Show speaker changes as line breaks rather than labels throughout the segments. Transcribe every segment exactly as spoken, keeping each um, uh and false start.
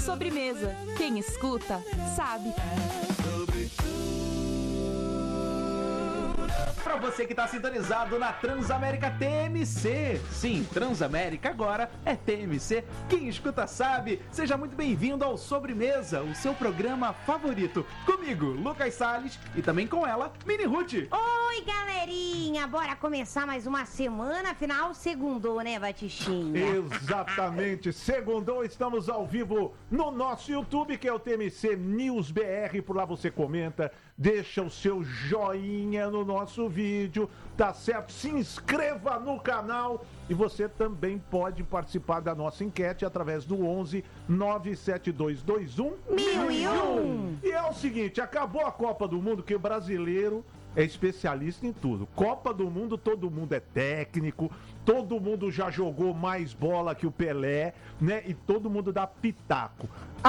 Sobremesa. Quem escuta, sabe.
Para você que está sintonizado na Transamérica T M C. Sim, Transamérica agora é T M C. Quem escuta sabe. Seja muito bem-vindo ao Sobremesa, o seu programa favorito. Comigo, Lucas Salles, e também com ela, Mini Ruth.
Oi, galerinha. Bora começar mais uma semana. Afinal, segundou, né, Batistinha?
Exatamente. Segundou, estamos ao vivo no nosso YouTube, que é o T M C News B R. Por lá você comenta, deixa o seu joinha no nosso vídeo, tá certo? Se inscreva no canal e você também pode participar da nossa enquete através do onze nove sete dois dois um
mil e um.
E é o seguinte, acabou a Copa do Mundo, que o brasileiro é especialista em tudo. Copa do Mundo, todo mundo é técnico, todo mundo já jogou mais bola que o Pelé, né? E todo mundo dá pitaco.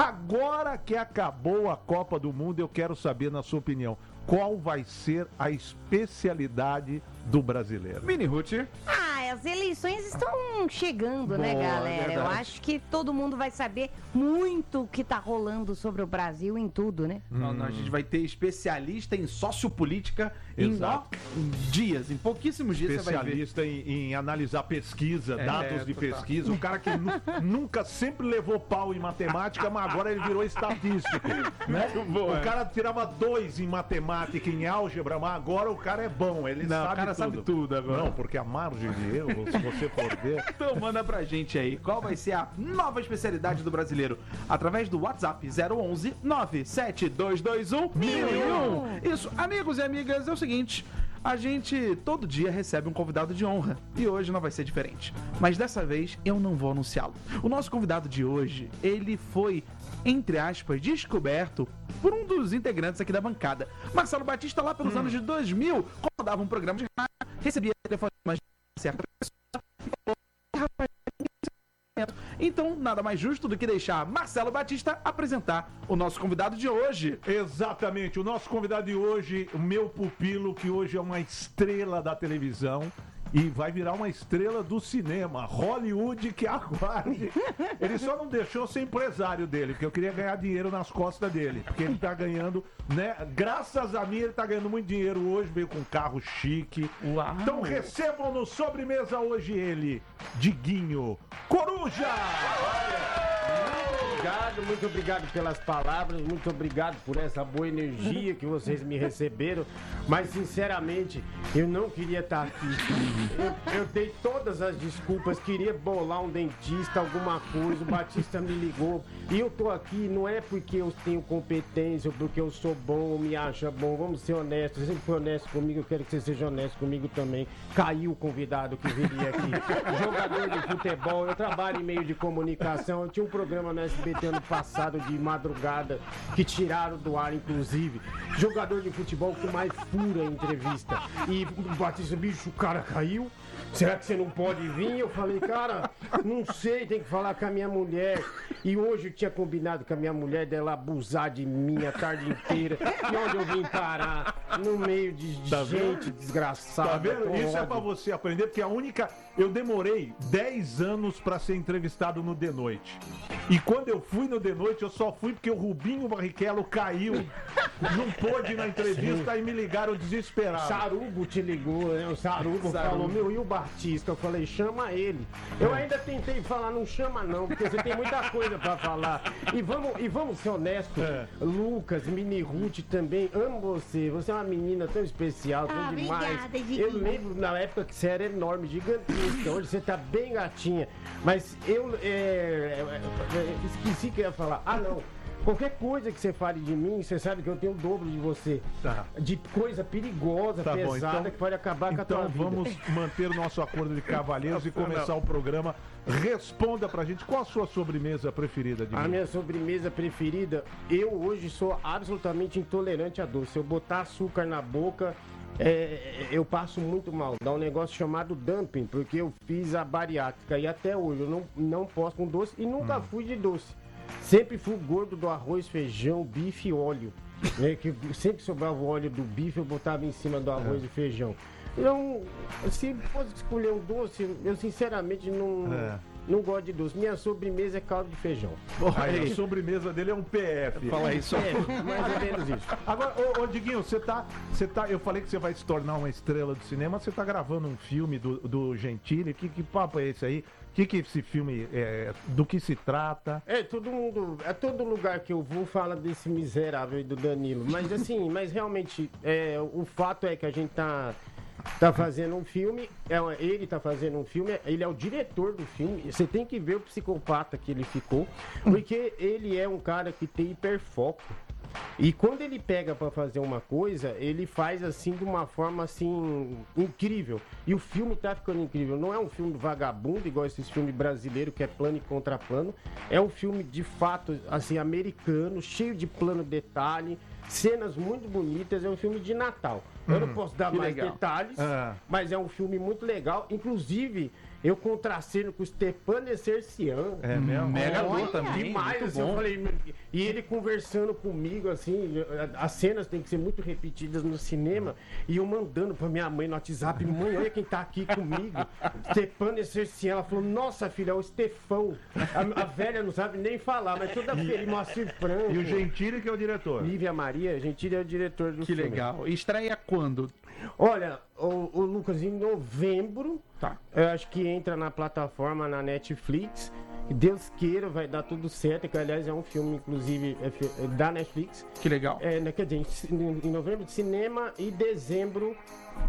Agora que acabou a Copa do Mundo, eu quero saber, na sua opinião, qual vai ser a especialidade do brasileiro?
Mini Ruth.
Ah, as eleições estão chegando, né,
Boa,
galera? Eu
verdade.
acho que todo mundo vai saber muito o que tá rolando sobre o Brasil em tudo, né?
Não, não, a gente vai ter especialista em sociopolítica em,
Exato.
ó, em dias, em pouquíssimos dias você vai ver.
Especialista em, em analisar pesquisa,
É,
dados de
total.
pesquisa. O cara que nu- nunca sempre levou pau em matemática, mas agora ele virou estatístico, né?
bom,
o
é.
cara tirava dois em matemática, em álgebra, mas agora o cara é bom, ele
Não,
sabe
o cara
tudo.
sabe tudo agora.
Não, porque a margem de erro, se você for ver...
Então manda pra gente aí, qual vai ser a nova especialidade do brasileiro? Através do WhatsApp zero onze nove sete dois dois um mil e um. Isso, amigos e amigas, é o seguinte, a gente todo dia recebe um convidado de honra e hoje não vai ser diferente. Mas dessa vez eu não vou anunciá-lo. O nosso convidado de hoje, ele foi, entre aspas, descoberto por um dos integrantes aqui da bancada. Marcelo Batista, lá pelos anos de dois mil, comandava um programa de rádio, recebia telefonemas de certa pessoa. Então, nada mais justo do que deixar Marcelo Batista apresentar o nosso convidado de hoje.
Exatamente, o nosso convidado de hoje, o meu pupilo, que hoje é uma estrela da televisão e vai virar uma estrela do cinema, Hollywood, que aguarde. Ele só não deixou ser empresário dele, porque eu queria ganhar dinheiro nas costas dele, porque ele tá ganhando, né, graças a mim ele tá ganhando muito dinheiro hoje, veio com um carro chique.
Uau.
Então recebam no Sobremesa hoje ele, Diguinho Coruja!
Obrigado, muito obrigado pelas palavras, muito obrigado por essa boa energia que vocês me receberam, mas sinceramente eu não queria estar aqui. Eu, eu dei todas as desculpas, queria bolar um dentista, alguma coisa, o Batista me ligou e eu tô aqui não é porque eu tenho competência ou porque eu sou bom ou me acha bom, vamos ser honestos, você sempre foi honesto comigo, eu quero que você seja honesto comigo também. Caiu o convidado que viria aqui, jogador de futebol, eu trabalho em meio de comunicação, eu tinha um programa no S B T ano passado de madrugada que tiraram do ar, inclusive. Jogador de futebol que mais fura a entrevista. E o Batista, bicho, o cara caiu. Será que você não pode vir? Eu falei, cara, não sei, tem que falar com a minha mulher. E hoje eu tinha combinado com a minha mulher dela abusar de mim a tarde inteira. E onde eu vim parar? No meio de
Tá
gente
vendo?
desgraçada.
Tá vendo?
com
Isso é
ódio.
pra você aprender, porque a única... Eu demorei dez anos pra ser entrevistado no The Noite. E quando eu fui no The Noite, eu só fui porque o Rubinho Barrichello caiu. Não pôde ir na entrevista e me ligaram desesperado.
Sarubo te ligou, né? O Sarubo,
Sarubo.
falou, meu, e o Batista? Eu falei, chama ele. Eu ainda tentei falar, não chama não, porque você tem muita coisa pra falar. E vamos, e vamos ser honestos,
É.
Lucas, Mini Ruth também, amo você. Você é uma menina tão especial, tão
Ah,
demais.
obrigada, Diguinho.
Eu lembro na época que você era enorme, gigantesca. Hoje você tá bem gatinha. Mas eu é, é, é, esqueci que eu ia falar. Ah, não. Qualquer coisa que você fale de mim, você sabe que eu tenho o dobro de você.
Tá.
De coisa perigosa,
Tá bom,
pesada,
então-
que pode acabar com a tua
Então
vida.
vamos manter o nosso acordo de cavalheiros e começar o programa. Responda pra gente, qual a sua sobremesa preferida de
A
mim?
minha sobremesa preferida, eu hoje sou absolutamente intolerante a doce. Se eu botar açúcar na boca, é, eu passo muito mal. Dá um negócio chamado dumping, porque eu fiz a bariátrica e até hoje eu não, não posso com doce e nunca fui de doce. Sempre fui gordo do arroz, feijão, bife e óleo. Né, que sempre sobrava o óleo do bife, eu botava em cima do arroz e feijão. Então, se fosse escolher um doce, eu sinceramente não,
É.
não gosto de doce. Minha sobremesa é caldo de feijão.
Aí, a sobremesa dele é um P F.
Fala aí só.
É, mais ou menos isso.
Agora, ô, ô Diguinho, você tá, você tá. Eu falei que você vai se tornar uma estrela do cinema. Você tá gravando um filme do, do Gentili. Que, que papo é esse aí? Que que esse filme é? Do que se trata?
É, todo mundo, a todo lugar que eu vou fala desse miserável aí do Danilo. Mas assim, mas realmente, é, o fato é que a gente tá, tá fazendo um filme, é, ele tá fazendo um filme, ele é o diretor do filme. Você tem que ver o psicopata que ele ficou, porque ele é um cara que tem hiperfoco. E quando ele pega pra fazer uma coisa, ele faz assim de uma forma assim incrível. E o filme tá ficando incrível. Não é um filme vagabundo igual esses filmes brasileiros que é plano e contraplano. É um filme de fato assim americano, cheio de plano detalhe, cenas muito bonitas. É um filme de Natal. Eu não posso dar
que
mais
legal.
detalhes,
Ah.
mas é um filme muito legal. Inclusive, eu contraceno com o Stepan Essercian.
É mesmo?
Mega
Olha,
luta também.
Demais,
muito
assim, eu
bom.
falei, e ele conversando comigo, assim, as cenas têm que ser muito repetidas no cinema, e eu mandando pra minha mãe no WhatsApp, mãe, olha quem tá aqui comigo, Stepan Essercian, ela falou, nossa filha, é o Stefão, a, a velha não sabe nem falar, mas toda feliz, Moacir Franco,
E o Gentili que é o diretor.
Lívia Maria, Gentili é o diretor do
Que
filme.
legal. E estreia quando?
Olha, o, o Lucas, em novembro,
Tá.
eu acho que entra na plataforma, na Netflix. Deus queira, vai dar tudo certo. Que, aliás, é um filme, inclusive, é, fi- é da Netflix.
Que legal.
É, né, quer dizer, em, em novembro de cinema e dezembro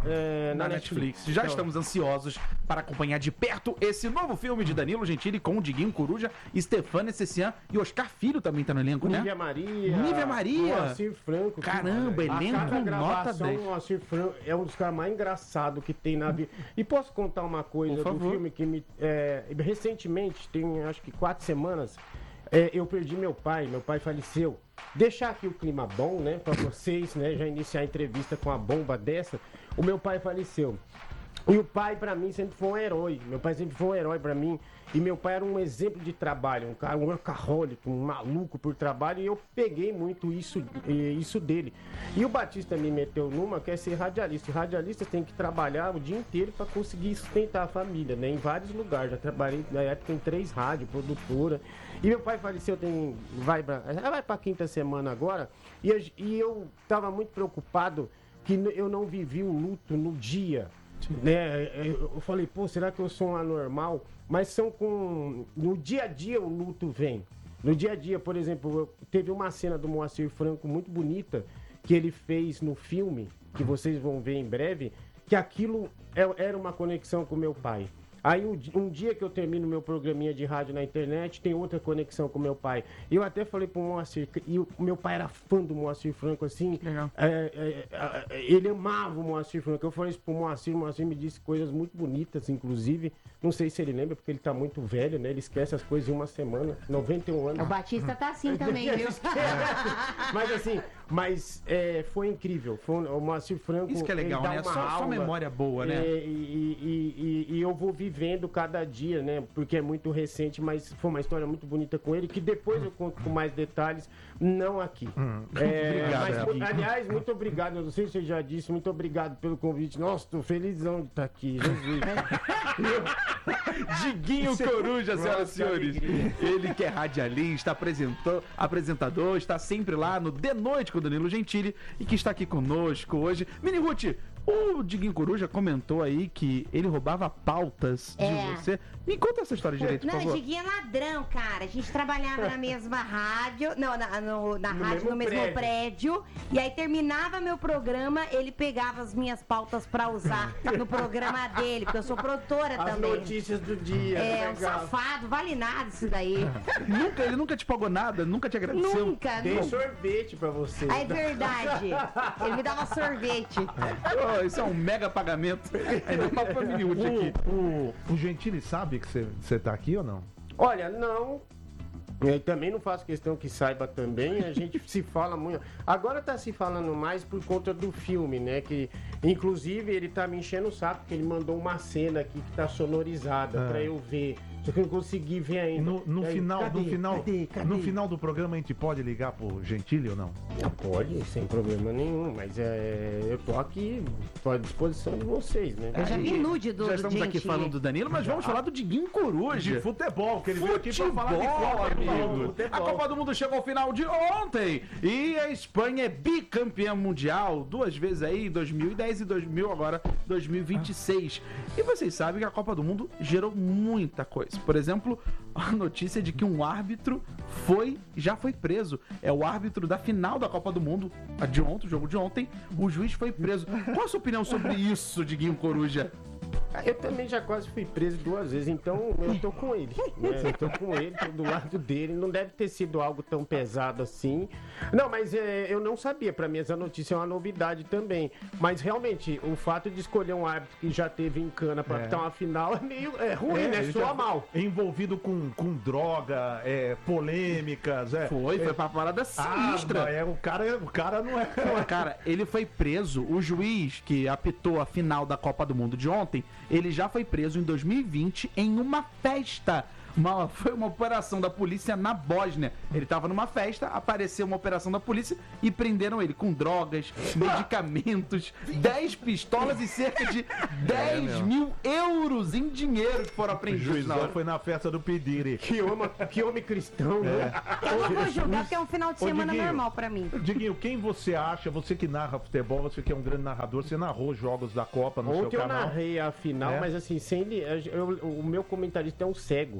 é,
Na
na,
Netflix.
Netflix.
Já
Então,
estamos ansiosos para acompanhar de perto esse novo filme de Danilo Gentili com o Diguinho Coruja, Stefano Essercian e Oscar Filho também tá no elenco, né?
Nívia Maria.
Nívia Maria.
Moacir Franco. que-
Caramba,
a
elenco
cada
nota
gravação,
dez.
o Moacir Franco é um dos caras mais engraçados que tem na vida. E posso contar uma coisa
Por
do
favor.
filme que me. é, recentemente, tem acho que quatro semanas, é, eu perdi meu pai. Meu pai faleceu. Deixar aqui o clima bom, né, pra vocês, né, já iniciar a entrevista com a bomba dessa. O meu pai faleceu. E o pai, pra mim, sempre foi um herói. Meu pai sempre foi um herói pra mim. E meu pai era um exemplo de trabalho, um cara, um workaholic, um maluco por trabalho. E eu peguei muito isso, eh, isso dele. E o Batista me meteu numa que é ser radialista. E radialistas têm que trabalhar o dia inteiro pra conseguir sustentar a família, né? Em vários lugares. Já trabalhei na época em três rádios, produtora. E meu pai faleceu, tem, vai pra, vai pra quinta semana agora. E eu, e eu tava muito preocupado que eu não vivi o luto no dia. Né? Eu falei, pô, será que eu sou um anormal? Mas são com. No dia a dia o luto vem. No dia a dia, por exemplo, eu- teve uma cena do Moacir Franco muito bonita que ele fez no filme, que vocês vão ver em breve, que aquilo é- era uma conexão com meu pai. Aí um, di- um dia que eu termino meu programinha de rádio na internet, tem outra conexão com meu pai. Eu até falei pro Moacir, que- e o meu pai era fã do Moacir Franco, assim.
Legal.
É, é, é, ele amava o Moacir Franco. Eu falei isso pro Moacir, o Moacir me disse coisas muito bonitas, inclusive. Não sei se ele lembra, porque ele tá muito velho, né? Ele esquece as coisas em uma semana, noventa e um anos.
O Batista tá assim também, viu?
Mas assim, mas é, foi incrível. Foi um- o Moacir Franco.
Isso que é
ele
legal,
dá
né?
uma
Só, só
aula,
memória boa, né?
é, e, e- e- e eu vou vivendo cada dia, né? Porque é muito recente, mas foi uma história muito bonita com ele, que depois eu conto com mais detalhes, não aqui. É,
Obrigado,
mas,
Gabi.
aliás, muito obrigado. Eu não sei se eu já disse, muito obrigado pelo convite. Nossa, tô felizão de estar aqui. Jesus.
Diguinho Coruja, senhoras e
Nossa,
senhores.
alegria.
Ele que é radialista, apresentou, apresentador, está sempre lá no De Noite com o Danilo Gentili e que está aqui conosco hoje. Mini Ruth, o Diguinho Coruja comentou aí que ele roubava pautas de
É.
você. Me conta essa história direito, por
Não,
favor.
Diguinho é ladrão, cara. A gente trabalhava na mesma rádio, não, na, no- na
No
rádio,
mesmo
no mesmo prédio. E aí terminava meu programa, ele pegava as minhas pautas pra usar no programa dele, porque eu sou produtora
As
também.
notícias do dia.
É, um
legal.
safado, vale nada isso daí.
Nunca, ele nunca te pagou nada, nunca te agradeceu.
Nunca,
Dei
nunca.
sorvete pra você.
Ah, é verdade. Ele me dava sorvete.
Oh, isso é um mega pagamento. Ainda mais pra Mini Ruth aqui.
O, o, o Gentili sabe que você tá aqui ou não?
Olha, não. Eu também não faço questão que saiba também, a gente se fala muito. Agora tá se falando mais por conta do filme, né? Que, inclusive, ele tá me enchendo o saco, porque ele mandou uma cena aqui que tá sonorizada
Ah.
pra eu ver. Só que eu não consegui ver ainda.
No, no
Aí,
final,
cadê?
no, final,
Cadê? Cadê?
no final do programa a gente pode ligar pro Gentili ou não?
Não, pode, sem problema nenhum, mas é, eu tô aqui, tô à disposição de vocês, né?
Eu já vi nude do
Já estamos
do
aqui
Gentili.
falando do Danilo, mas vamos falar do Diguinho Coruja.
De futebol, que ele veio aqui pra
Futebol,
falar de Copa do
amigo.
Mundo.
A Copa do Mundo chegou ao final de ontem e a Espanha é bicampeã mundial duas vezes aí, dois mil e dez e dois mil, agora dois mil e vinte e seis. E vocês sabem que a Copa do Mundo gerou muita coisa. Por exemplo, a notícia de que um árbitro foi, já foi preso. É o árbitro da final da Copa do Mundo, a de ontem, o jogo de ontem. O juiz foi preso. Qual a sua opinião sobre isso, Diguinho Coruja?
Eu também já quase fui preso duas vezes, então eu tô com ele. Né? Eu tô com ele, tô do lado dele. Não deve ter sido algo tão pesado assim. Não, mas é, eu não sabia. Pra mim, essa notícia é uma novidade também. Mas realmente, o fato de escolher um árbitro que já teve em cana pra
É.
apitar uma final é meio é ruim,
É,
né?
ele
Soa
já
mal.
Envolvido com, com droga, é, polêmicas, é.
Foi, foi pra parada sinistra.
Ah, é, o, cara, o cara não é.
Pô, cara, ele foi preso. O juiz que apitou a final da Copa do Mundo de ontem, ele já foi preso em dois mil e vinte em uma festa. Uma, foi uma operação da polícia na Bósnia. Ele tava numa festa, apareceu uma operação da polícia e prenderam ele com drogas, medicamentos, dez pistolas e cerca de dez mil euros em dinheiro que foram
O
apreendidos na
juizão
hora.
foi na festa do Pedire.
Que homem, que homem cristão, né?
Eu não vou julgar porque é um final de
Ô,
semana
Diguinho.
normal pra mim.
Diguinho, quem você acha, você que narra futebol, você que é um grande narrador, você narrou jogos da Copa no
Ontem
seu
eu
canal.
narrei a final,
É?
mas assim, sem li- eu- o meu comentarista é um cego.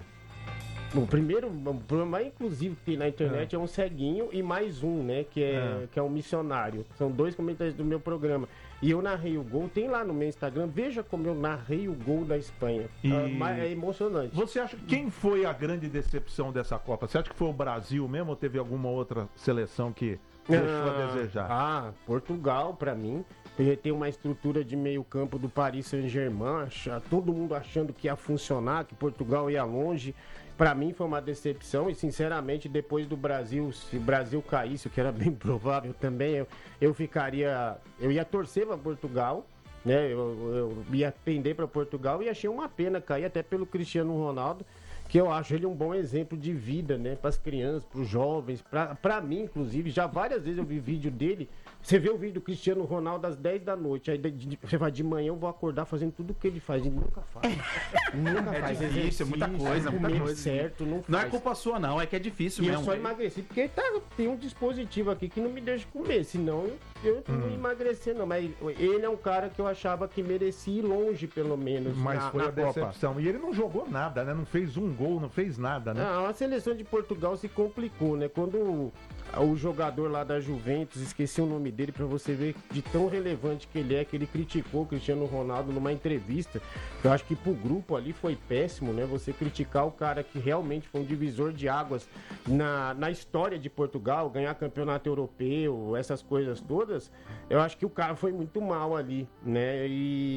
O primeiro o programa mais inclusivo que tem na internet é. um ceguinho e mais um, né? Que é,
É.
que é um missionário. São dois comentaristas do meu programa. E eu narrei o gol, tem lá no meu Instagram, veja como eu narrei o gol da Espanha.
E-
Ah, mas é emocionante.
Você acha quem foi a grande decepção dessa Copa? Você acha que foi o Brasil mesmo ou teve alguma outra seleção que deixou a desejar?
Ah, Portugal, pra mim. Ele tem uma estrutura de meio campo do Paris Saint-Germain, acha- todo mundo achando que ia funcionar, que Portugal ia longe. Pra mim foi uma decepção e, sinceramente, depois do Brasil, se o Brasil caísse, o que era bem provável também, eu, eu ficaria... Eu ia torcer pra Portugal, né? Eu, eu ia pender pra Portugal e achei uma pena cair, até pelo Cristiano Ronaldo, que eu acho ele um bom exemplo de vida, né? Para as crianças, para os jovens, para mim, inclusive. Já várias vezes eu vi vídeo dele. Você vê o vídeo do Cristiano Ronaldo às dez da noite. Aí de- de- você vai de manhã, eu vou acordar fazendo tudo o que ele faz. Ele nunca faz. Nunca
É
faz.
difícil, é muita
exercício,
coisa, muita
comer
coisa.
certo, não faz.
Não é culpa sua, não, é que é difícil
E eu
mesmo.
só emagreci porque tá, tem um dispositivo aqui que não me deixa comer, senão eu, eu
Hum.
não ia emagrecer, não. Mas ele é um cara que eu achava que merecia ir longe, pelo menos.
Mas
na,
foi
na
a
Copa.
decepção. E ele não jogou nada, né? Não fez um gol, não fez nada, né?
Não, a seleção de Portugal se complicou, né? Quando o, o jogador lá da Juventus, esqueci o nome dele pra você ver de tão relevante que ele é, que ele criticou o Cristiano Ronaldo numa entrevista. Eu acho que pro grupo ali foi péssimo, né? Você criticar o cara que realmente foi um divisor de águas na, na história de Portugal, ganhar campeonato europeu, essas coisas todas. Eu acho que o cara foi muito mal ali, né?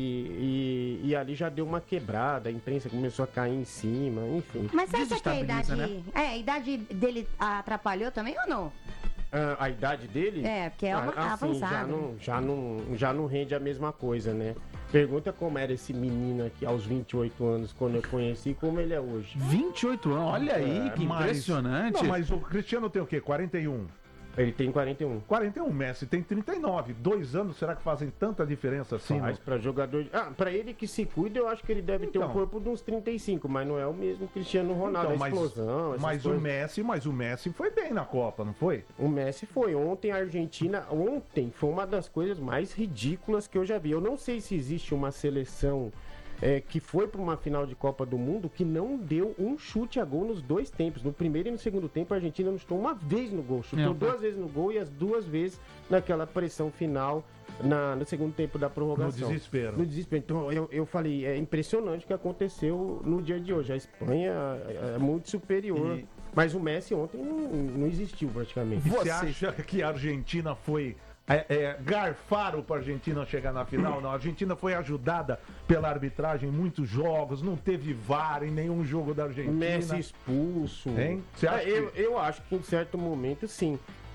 E, e, e ali já deu uma quebrada, a imprensa começou a cair em cima, enfim.
Mas você acha que a idade.
Desestabiliza,
É, a idade dele atrapalhou também ou não?
Ah, a idade dele?
É, porque é uma-
Ah, assim, já
avançado.
não, já, não, já não rende a mesma coisa, né? Pergunta como era esse menino aqui aos vinte e oito anos, quando eu conheci, como ele é hoje.
vinte e oito anos, olha aí,
É,
que
Mas-
impressionante.
Não, mas o Cristiano tem o quê? quarenta e um.
Ele tem quarenta e um.
quarenta e um, Messi tem trinta e nove. Dois anos, será que fazem tanta diferença assim?
Mas
né?
pra jogador. de- Ah, pra ele que se cuida, eu acho que ele deve ter um
Então.
corpo de uns trinta e cinco, mas não é o mesmo Cristiano Ronaldo.
Então,
a explosão, essas
mas o
coisas.
Messi, mas o Messi foi bem na Copa, não foi?
O Messi foi. Ontem a Argentina, ontem foi uma das coisas mais ridículas que eu já vi. Eu não sei se existe uma seleção é, que foi para uma final de Copa do Mundo que não deu um chute a gol nos dois tempos. No primeiro e no segundo tempo, a Argentina não chutou uma vez no gol. Chutou
É,
duas vezes no gol e as duas vezes naquela pressão final na- no segundo tempo da
No
prorrogação.
desespero.
No desespero. Então, eu, eu falei, é impressionante o que aconteceu no dia de hoje. A Espanha é, é muito superior.
E-
Mas o Messi ontem não, não existiu praticamente.
Você
Você-
acha que a Argentina foi. É, é, garfaram para a Argentina chegar na final? Não, a Argentina foi ajudada pela arbitragem em muitos jogos, não teve V A R em nenhum jogo da Argentina.
Messi expulso.
Hein? Você acha
É, eu,
que-
eu acho que em certo momento, sim.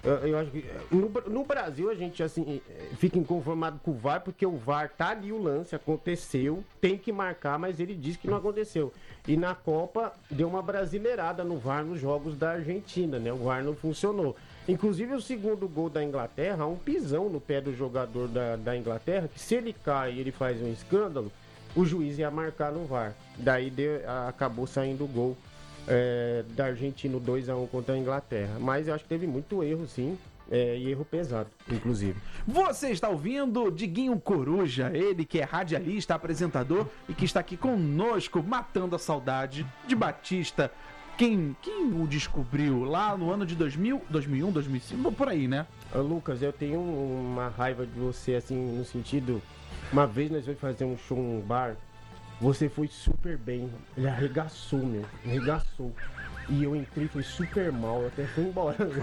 Eu, eu acho que no, no Brasil a gente assim fica inconformado com o V A R porque o V A R tá ali, o lance aconteceu, tem que marcar, mas ele diz que não aconteceu. E na Copa deu uma brasileirada no V A R nos jogos da Argentina, né? O V A R não funcionou. Inclusive o segundo gol da Inglaterra, um pisão no pé do jogador da, da Inglaterra, que se ele cai e ele faz um escândalo, o juiz ia marcar no V A R. Daí deu, acabou saindo o gol é, da Argentina, dois a um contra a Inglaterra. Mas eu acho que teve muito erro, sim. É, e erro pesado, inclusive.
Você está ouvindo Diguinho Coruja, ele que é radialista, apresentador e que está aqui conosco, matando a saudade de Batista. Quem, quem o descobriu lá no ano de dois mil, dois mil e um, dois mil e cinco, por aí, né?
Ô, Lucas, eu tenho uma raiva de você, assim, no sentido... Uma vez nós fomos fazer um show num bar, você foi super bem, ele arregaçou, meu, arregaçou. E eu entrei, foi super mal, eu até fui embora. eu,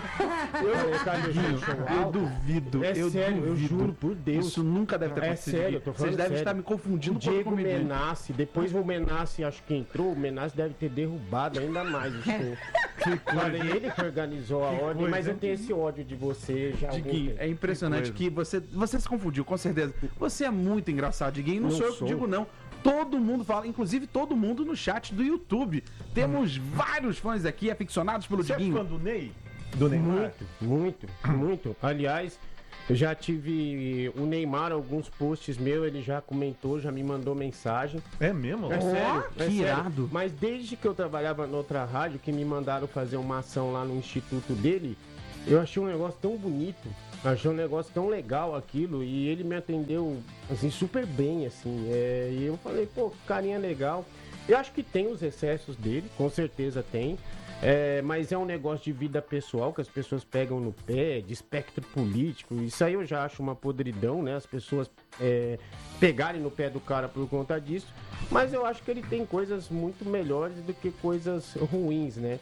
eu, cara, eu, show
Eu
alto.
duvido,
É
eu
sério, eu
duvido.
juro por Deus.
Isso nunca deve ter
É
acontecido.
sério, eu tô falando
Vocês devem
sério.
estar me confundindo
O Diego
com o comediante.
Menassi, depois o Menassi acho que entrou, o Menassi deve ter derrubado ainda mais o show. Olha, ele que organizou a ordem,
coisa,
mas eu
hein?
tenho esse ódio de você já há algum
Diguinho,
tempo.
é impressionante que, você, você se confundiu, com certeza. Você é muito engraçado, Diguinho. Não,
Não
sou eu que
sou.
digo, não. Todo mundo fala, inclusive todo mundo no chat do YouTube. Temos vários fãs aqui, aficionados pelo
Você é
Diguinho.
fã do Ney? Do Neymar?
Muito, muito, muito. Aliás, eu já tive o Neymar, alguns posts meus, ele já comentou, já me mandou mensagem.
É mesmo?
É sério,
que
é sério.
irado.
Mas desde que eu trabalhava noutra rádio, que me mandaram fazer uma ação lá no instituto dele, eu achei um negócio tão bonito, achei um negócio tão legal aquilo, e ele me atendeu, assim, super bem, assim, é, e eu falei, pô, que carinha legal. Eu acho que tem os excessos dele, com certeza tem, é, mas é um negócio de vida pessoal que as pessoas pegam no pé, de espectro político, isso aí eu já acho uma podridão, né, as pessoas é, pegarem no pé do cara por conta disso, mas eu acho que ele tem coisas muito melhores do que coisas ruins, né.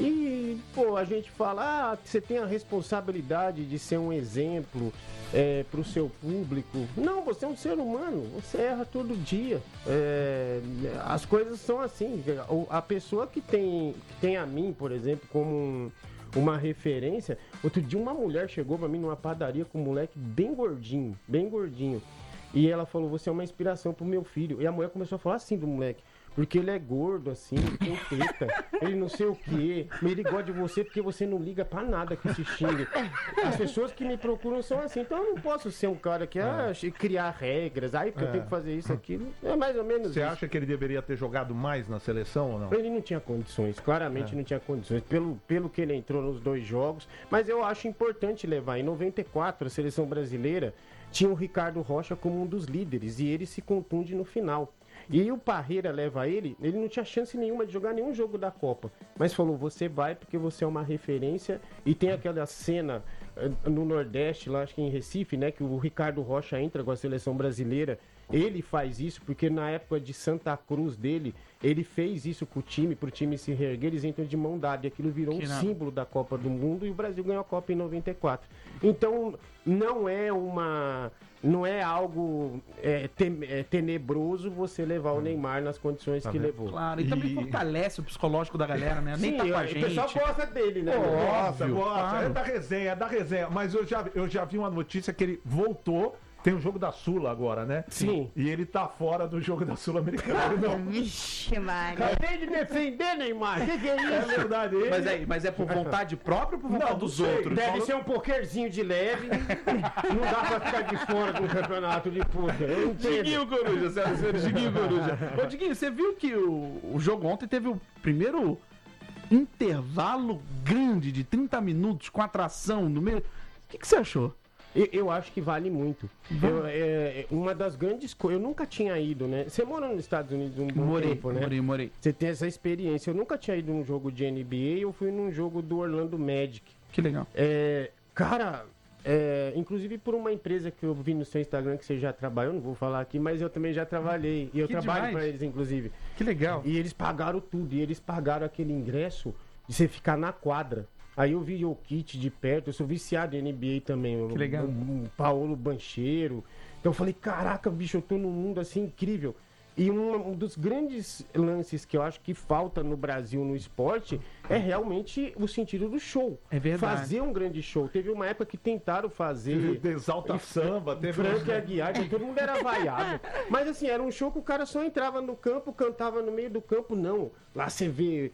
E, pô, a gente fala, ah, você tem a responsabilidade de ser um exemplo é, pro seu público. Não, você é um ser humano, você erra todo dia. É, as coisas são assim. A pessoa que tem, que tem a mim, por exemplo, como um, uma referência. Outro dia uma mulher chegou pra mim numa padaria com um moleque bem gordinho, bem gordinho. E ela falou, você é uma inspiração pro meu filho. E a mulher começou a falar assim do moleque. Porque ele é gordo, assim, ele tem teta, ele não sei o quê, mas ele gosta de você porque você não liga pra nada que se xingue. As pessoas que me procuram são assim, então eu não posso ser um cara que ah, criar regras, aí porque eu tenho que fazer isso, aquilo, é mais ou menos
Você
isso.
acha que ele deveria ter jogado mais na seleção ou não?
Ele não tinha condições, claramente não tinha condições, pelo, pelo que ele entrou nos dois jogos, mas eu acho importante levar, em noventa e quatro a seleção brasileira tinha o Ricardo Rocha como um dos líderes, e ele se contunde no final. E o Parreira leva ele, ele não tinha chance nenhuma de jogar nenhum jogo da Copa. Mas falou, você vai porque você é uma referência. E tem aquela cena eh, no Nordeste, lá acho que em Recife, né? Que o Ricardo Rocha entra com a seleção brasileira. Ele faz isso porque na época de Santa Cruz dele, ele fez isso com o time, pro time se reerguer, eles entram de mão dada. E aquilo virou
Que
um
nada.
símbolo da Copa do Mundo e o Brasil ganhou a Copa em noventa e quatro. Então, não é uma... Não é algo é, tem- é, tenebroso você levar o Neymar nas condições que levou.
Claro, e também
E-
fortalece o psicológico da galera, né? Nem tá com a
o
gente.
pessoal gosta dele, né?
Nossa,
Óbvio,
gosta.
claro.
É da resenha, é da resenha. Mas eu já, eu já vi uma notícia que ele voltou. Tem o jogo da Sula agora, né?
Sim.
E ele tá fora do jogo da Sul-Americana. Não.
Vixe, Maria.
Acabei de defender, Neymar. O que, que é
É
isso?
verdade. Ele...
Mas é, mas é por vontade própria ou por vontade
Não,
dos
não sei.
outros?
Deve ser um pokerzinho de leve. Não dá pra ficar de fora de um campeonato de poker. Eu entendo.
Diguinho Coruja, senhoras e senhores, Diguinho Coruja. Ô, Diguinho, você viu que o, o jogo ontem teve o primeiro intervalo grande de trinta minutos com atração no meio. O que, que você achou?
Eu, eu acho que vale muito. Eu, é, é, uma das grandes coisas. Eu nunca tinha ido, né? Você mora nos Estados Unidos um bom
Morei,
tempo, né?
morei, morei.
Você tem essa experiência. Eu nunca tinha ido num jogo de N B A, eu fui num jogo do Orlando Magic.
Que legal.
É, cara, é, inclusive por uma empresa que eu vi no seu Instagram que você já trabalhou, não vou falar aqui, mas eu também já trabalhei. E eu
Que
trabalho
demais.
para eles, inclusive.
Que legal.
E eles pagaram tudo. E eles pagaram aquele ingresso de você ficar na quadra. Aí eu vi o kit de perto, eu sou viciado em N B A também.
Que legal.
O, o Paulo Bancheiro. Então eu falei, caraca, bicho, eu tô num mundo assim incrível. e um, um dos grandes lances que eu acho que falta no Brasil no esporte é realmente o sentido do show.
É verdade.
Fazer um grande show. Teve uma época que tentaram fazer...
De Exalta Samba, teve
Frank Aguiar, que todo mundo era vaiado. Mas assim, era um show que o cara só entrava no campo, cantava no meio do campo, não. Lá você vê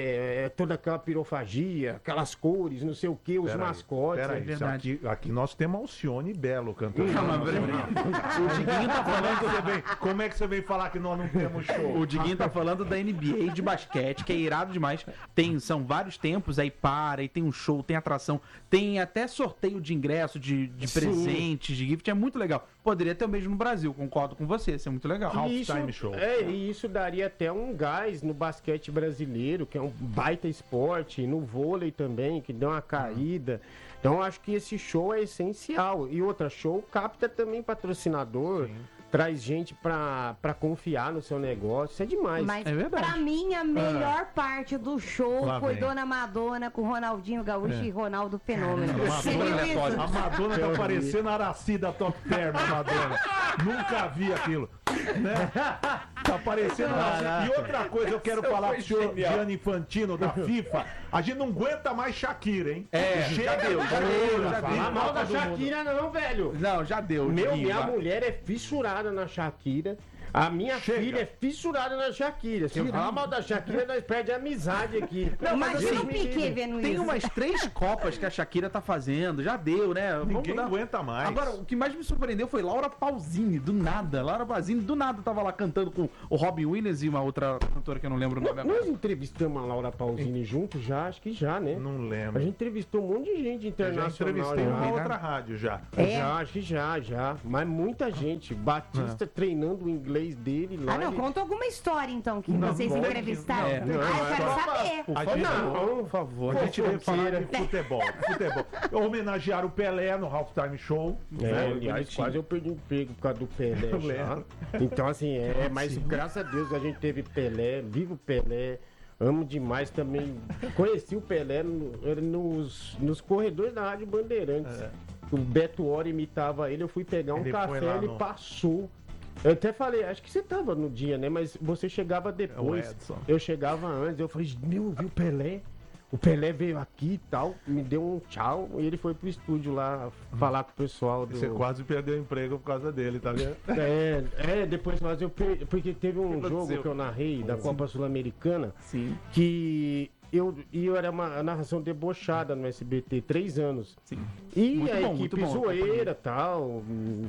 é, toda aquela pirofagia, aquelas cores, não sei o que, os
Pera aí,
mascotes.
pera
é
aí,
verdade.
aqui, aqui nós temos Alcione Belo cantando.
Não, mas peraí. O Diguinho tá
Como é, que
falando.
você vem, como é que você vem falar que nós não temos show?
O Diguinho tá falando da N B A de basquete, que é irado demais. Tem, são vários tempos, aí para, aí tem um show, tem atração, tem até sorteio de ingresso, de, de presentes, de gift, é muito legal. Poderia ter o mesmo no Brasil, concordo com você, isso é muito legal.
E isso,
Halftime show.
É, e isso daria até um gás no basquete brasileiro, que é um baita esporte, no vôlei também, que deu uma caída. Então eu acho que esse show é essencial. E outra, show capta também patrocinador,
Sim.
traz gente pra, pra confiar no seu negócio, isso é demais.
Mas
É verdade.
pra mim, a melhor parte do show
Lá
foi
vem.
Dona Madonna com Ronaldinho Gaúcho e Ronaldo Fenômeno. Você viu
Madonna é
isso?
foda.
A Madonna tá
Eu vi.
parecendo a Araci da Top Term, a Madonna. Nunca vi aquilo. Né? Tá parecendo a Araci. E outra coisa, eu quero falar pro senhor Gianni Infantino da FIFA. A gente não aguenta mais Shakira, hein?
É, já deu, já deu, já
Fala
deu.
mal da Shakira não, velho.
Não, já deu.
Meu,
Diguinho,
minha
vai.
mulher é fissurada na Shakira. A minha
Chega.
filha é fissurada na Shakira. Se eu falar mal da Shakira, nós perdemos a amizade aqui.
Não, mas
Imagina
assim,
o Piquet vendo
Tem
isso.
umas três copas que a Shakira tá fazendo, já deu, né? Vamos
Ninguém
dar-
aguenta mais.
Agora, o que mais me surpreendeu foi Laura Pausini, do nada. Laura Pausini, do nada, tava lá cantando com o Robin Williams e uma outra cantora que eu não lembro o nome agora.
Nós entrevistamos a Laura Pausini junto já? Acho que já, né?
Não
A
lembro.
gente entrevistou um monte de gente
Eu já
internacional.
entrevistei
já.
uma outra rádio já.
É?
Já, acho que já, já. Mas muita gente. Batista treinando o inglês dele lá.
Ah, não,
ele-
conta alguma história então que vocês
pode,
entrevistaram.
é.
Ah,
Não,
eu
é
quero
só-
saber.
A gente,
Não, por favor.
a gente veio falar
Fofoqueira.
de futebol. futebol. Homenagear o Pelé no Halftime Show.
É,
né?
aliás,
Bonitinho.
quase eu perdi um emprego por causa do Pelé
Eu
já.
lembro.
Então, assim, é, mas graças a Deus a gente teve Pelé, vivo Pelé, amo demais também. Conheci o Pelé no- nos, nos corredores da Rádio Bandeirantes. O Beto Hora imitava ele, eu fui pegar um
Ele foi
café,
lá
ele
no-
passou. Eu até falei, acho que você tava no dia, né? Mas você chegava depois.
Edson.
Eu chegava antes, eu falei, meu, viu o Pelé? O Pelé veio aqui e tal, me deu um tchau e ele foi pro estúdio lá falar com o pessoal do.
Você quase perdeu o emprego por causa dele, tá vendo?
É, é, depois nós eu per... porque teve um
aconteceu?
jogo que eu narrei da Copa Sul-Americana
Sim.
que eu, e eu era uma narração debochada no S B T, três anos.
Sim.
E
Muito
a
bom, muito
equipe
bom,
zoeira tal,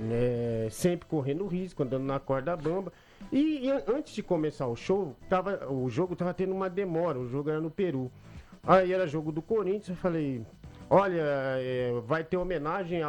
é, sempre correndo risco, andando na corda bamba. E, e an- antes de começar o show, tava, o jogo tava tendo uma demora, o jogo era no Peru. Aí era jogo do Corinthians, eu falei, olha, é, vai ter homenagem a,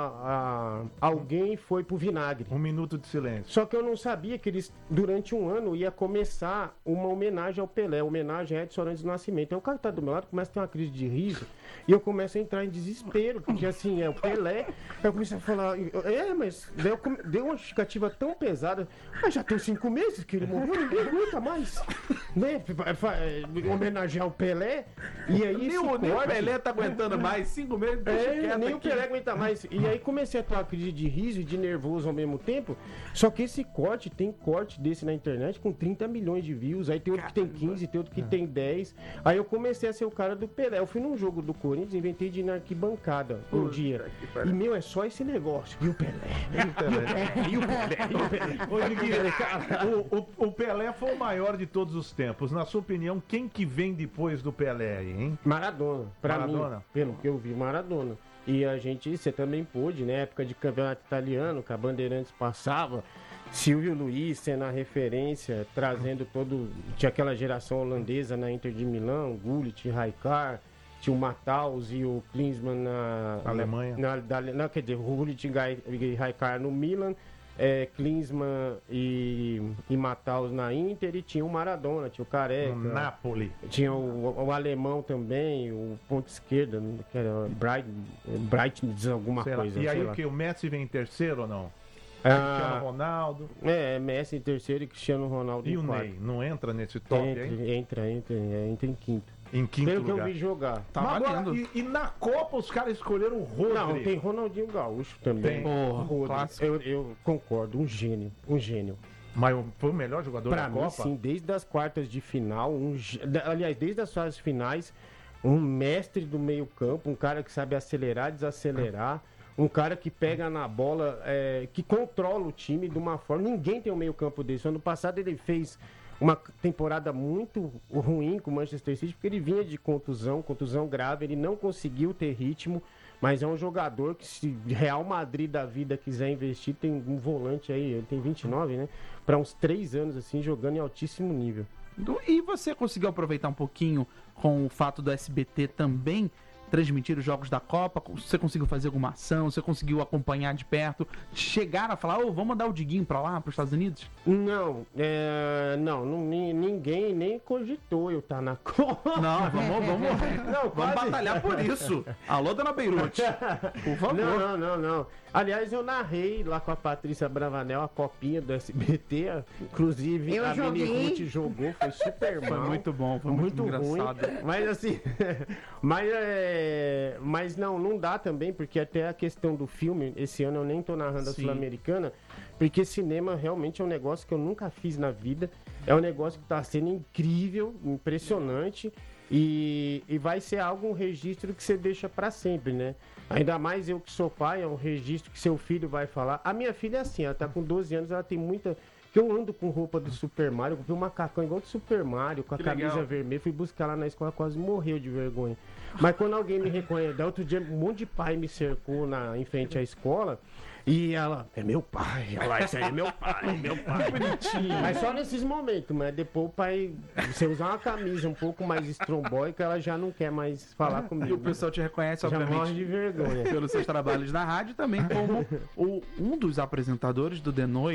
a alguém foi pro vinagre.
Um minuto de silêncio.
Só que eu não sabia que eles, durante um ano, ia começar uma homenagem ao Pelé, homenagem a Edson Arantes do Nascimento. Aí o cara que tá do meu lado começa a ter uma crise de riso e eu começo a entrar em desespero, porque assim, é o Pelé. Aí eu comecei a falar, é, mas daí eu come- deu uma justificativa tão pesada, mas já tem cinco meses que ele morreu, ninguém aguenta mais. Né? Fa- fa- é, Homenagear o Pelé, e aí
Nem
esse
o, nem o
corte-
Pelé tá aguentando mais, cinco meses, deixa
é,
quieto
nem o
aqui.
Pelé aguenta mais. E aí comecei a ter uma crise de riso e de nervoso ao mesmo tempo. Só que esse corte, tem corte desse na internet com trinta milhões de views. Aí tem outro que tem quinze, tem outro que tem dez. Aí eu comecei a ser o cara do Pelé. Eu fui num jogo do Corinthians, inventei de ir na arquibancada um dia. E meu, é só esse negócio. E o Pelé? E o Pelé? E o Pelé? E o Pelé?
Ô, Diguinho, o, o, o Pelé foi o maior de todos os tempos. Na sua opinião, quem que vem depois do Pelé aí, hein?
Maradona, pra
Maradona?
mim, pelo que eu vi, Maradona. E a gente, você também pôde, né? Época de campeonato italiano, que a Bandeirantes passava, Silvio Luiz sendo a referência, trazendo todo. Tinha aquela geração holandesa na Inter de Milão, Gullit, Rijkaard, tinha o Matthaus e o Klinsmann na
Alemanha.
Na, da, não, quer dizer, o Gullit e Rijkaard no Milan. É, Klinsmann e, e Matthaus na Inter, e tinha o Maradona, tinha o Careca.
No Napoli.
Tinha o, o alemão também, o ponto esquerda, que era Bright, Bright alguma
Sei lá.
coisa.
E aí
sei
o
lá.
que? O Messi vem em terceiro ou não? Cristiano
Ah,
Ronaldo.
é, Messi em terceiro e Cristiano Ronaldo
E
em
o
quarto.
Ney? Não entra nesse top, hein?
Entra, entra, entra, é, entra em quinto.
Em quinto
Pelo que
lugar.
eu vi jogar.
Tá
Mas agora,
valendo.
e, e na Copa os caras escolheram o Rodri.
Não, tem Ronaldinho Gaúcho também.
Tem.
Porra,
Rodri.
clássico.
Eu, eu concordo, um gênio, um gênio.
Mas foi o melhor jogador
Pra
da
mim,
Copa?
sim, desde as quartas de final, um, ge- da- aliás, desde as fases finais, um mestre do meio campo, um cara que sabe acelerar, desacelerar, um cara que pega na bola, é, que controla o time de uma forma. Ninguém tem um meio campo desse. Ano passado ele fez uma temporada muito ruim com o Manchester City, porque ele vinha de contusão, contusão grave, ele não conseguiu ter ritmo, mas é um jogador que, se Real Madrid da vida quiser investir, tem um volante aí, ele tem vinte e nove, né? Para uns três anos, assim, jogando em altíssimo nível.
Do- E você conseguiu aproveitar um pouquinho com o fato do S B T também transmitir os jogos da Copa? Você conseguiu fazer alguma ação? Você conseguiu acompanhar de perto? Chegaram a falar, ô, vamos mandar o Diguinho pra lá, pros Estados Unidos?
Não, é, não, não, ni- ninguém nem cogitou eu estar na Copa.
Não, vamos, vamos,
Não,
vamos
quase.
batalhar por isso. Alô, dona Beirute, por favor.
Não, não, não, não. Aliás, eu narrei lá com a Patrícia Bravanel a copinha do S B T. Inclusive,
Eu
a Mini
joguei.
Ruth jogou, foi super mal.
Foi muito bom, foi muito,
ruim.
engraçado.
Mas assim, mas, é, mas não, não dá também, porque até a questão do filme, esse ano eu nem tô narrando a
Sim.
Sul-Americana, porque cinema realmente é um negócio que eu nunca fiz na vida. É um negócio que tá sendo incrível, impressionante. E, e vai ser algo, um registro que você deixa pra sempre, né? Ainda mais eu que sou pai, é um registro que seu filho vai falar. A minha filha é assim, ela tá com doze anos, ela tem muita... Que eu ando com roupa do Super Mario, eu comprei um macacão igual do Super Mario, com a
Que
camisa
legal.
vermelha, fui buscar lá na escola, quase morreu de vergonha. Mas quando alguém me reconhece, da outro dia um monte de pai me cercou na, em frente à escola, e ela, é meu pai, ela, esse aí é meu pai, meu pai. Bonitinho. Mas só nesses momentos, mas depois o pai, você usar uma camisa um pouco mais estrombóica, ela já não quer mais falar
E
comigo.
o pessoal te reconhece,
já morre
obviamente,
de vergonha.
pelos seus trabalhos na rádio, também como o- um dos apresentadores do The Noite.